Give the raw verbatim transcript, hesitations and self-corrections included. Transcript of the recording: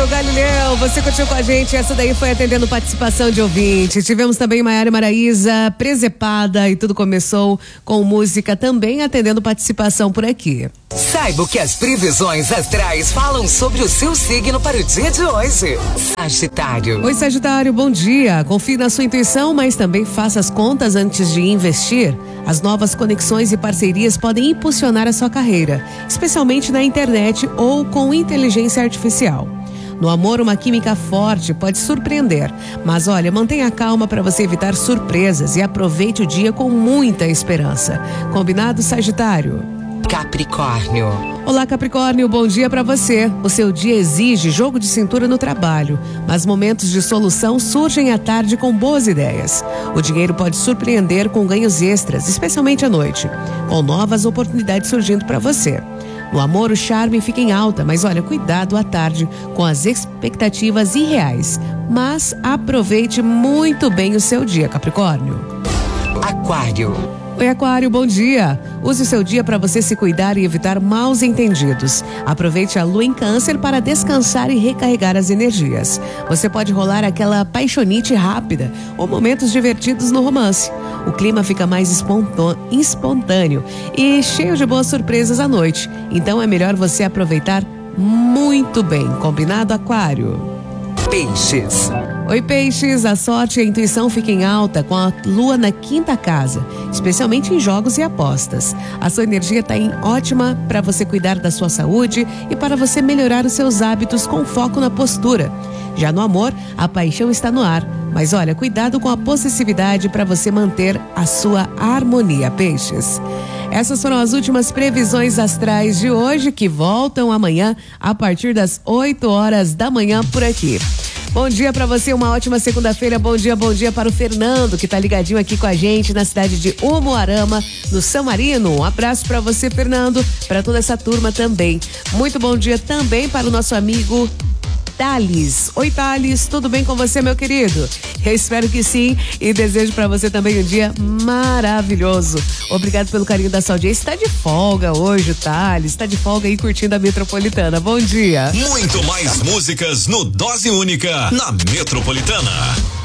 Brasil, Galileu, você curtiu com a gente, essa daí foi atendendo participação de ouvinte. Tivemos também Maiara e Maraísa, Presepada, e tudo começou com música também atendendo participação por aqui. Saiba o que as previsões astrais falam sobre o seu signo para o dia de hoje. Sagitário. Oi, Sagitário, bom dia. Confie na sua intuição, mas também faça as contas antes de investir. As novas conexões e parcerias podem impulsionar a sua carreira, especialmente na internet ou com inteligência artificial. No amor, uma química forte pode surpreender, mas olha, mantenha calma para você evitar surpresas e aproveite o dia com muita esperança. Combinado, Sagitário? Capricórnio. Olá, Capricórnio, bom dia para você. O seu dia exige jogo de cintura no trabalho, mas momentos de solução surgem à tarde com boas ideias. O dinheiro pode surpreender com ganhos extras, especialmente à noite, com novas oportunidades surgindo para você. No amor, o charme fica em alta, mas olha, cuidado à tarde com as expectativas irreais. Mas aproveite muito bem o seu dia, Capricórnio. Aquário. Oi, Aquário, bom dia. Use o seu dia para você se cuidar e evitar maus entendidos. Aproveite a lua em Câncer para descansar e recarregar as energias. Você pode rolar aquela paixonite rápida ou momentos divertidos no romance. O clima fica mais espontâneo e cheio de boas surpresas à noite. Então é melhor você aproveitar muito bem. Combinado, Aquário? Peixes. Oi, Peixes, a sorte e a intuição ficam em alta com a lua na quinta casa, especialmente em jogos e apostas. A sua energia está ótima para você cuidar da sua saúde e para você melhorar os seus hábitos com foco na postura. Já no amor, a paixão está no ar, mas olha, cuidado com a possessividade para você manter a sua harmonia, Peixes. Essas foram as últimas previsões astrais de hoje, que voltam amanhã a partir das oito horas da manhã por aqui. Bom dia pra você, uma ótima segunda-feira. Bom dia, bom dia para o Fernando, que tá ligadinho aqui com a gente na cidade de Umuarama, no São Marino. Um abraço pra você, Fernando, pra toda essa turma também. Muito bom dia também para o nosso amigo Thales. Oi, Thales, tudo bem com você, meu querido? Eu espero que sim e desejo pra você também um dia maravilhoso. Obrigado pelo carinho da sua audiência. Está de folga hoje, o Thales. Está de folga aí curtindo a Metropolitana. Bom dia. Muito mais músicas no Dose Única, na Metropolitana.